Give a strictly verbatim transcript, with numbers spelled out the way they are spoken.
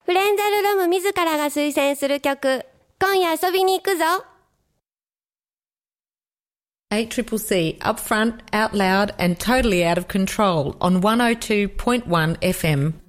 フレンザル・ロム自らが推薦する曲、今夜遊びに行くぞ。 eight C C C, upfront, out loud and totally out of control on one oh two point one F M.